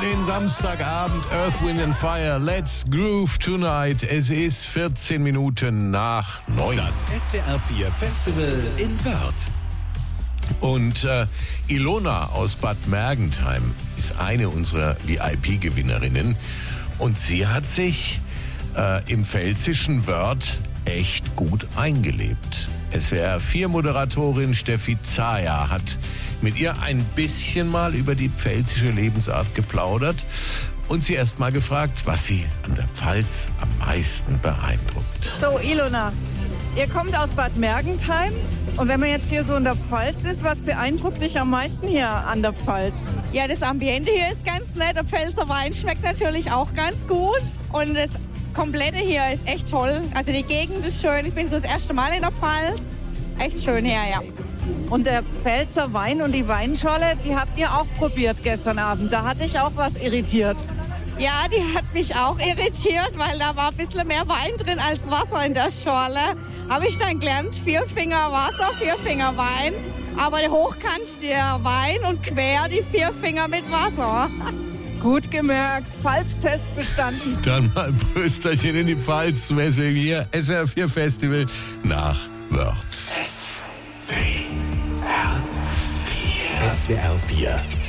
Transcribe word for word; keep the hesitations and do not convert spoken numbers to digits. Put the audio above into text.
den Samstagabend. Earth, Wind and Fire. Let's groove tonight. Es ist vierzehn Minuten nach neun. Das S W R vier Festival in Wörth. Und äh, Ilona aus Bad Mergentheim ist eine unserer V I P-Gewinnerinnen. Und sie hat sich äh, im pfälzischen Wörth echt gut eingelebt. S W R vier Moderatorin Steffi Zaja hat mit ihr ein bisschen mal über die pfälzische Lebensart geplaudert und sie erst mal gefragt, was sie an der Pfalz am meisten beeindruckt. So, Ilona, ihr kommt aus Bad Mergentheim und wenn man jetzt hier so in der Pfalz ist, was beeindruckt dich am meisten hier an der Pfalz? Ja, das Ambiente hier ist ganz nett. Der Pfälzer Wein schmeckt natürlich auch ganz gut und das Komplette hier ist echt toll. Also die Gegend ist schön. Ich bin so das erste Mal in der Pfalz. Echt schön hier, ja. Und der Pfälzer Wein und die Weinschorle, die habt ihr auch probiert gestern Abend. Da hatte ich auch was irritiert. Ja, die hat mich auch irritiert, weil da war ein bisschen mehr Wein drin als Wasser in der Schorle. Habe ich dann gelernt, vier Finger Wasser, vier Finger Wein. Aber hochkant der Wein und quer die vier Finger mit Wasser. Gut gemerkt, Pfalztest bestanden. Dann mal ein Prösterchen in die Pfalz zum S W R hier, S W R vier Festival nach Wörth. S W R vier. S W R vier.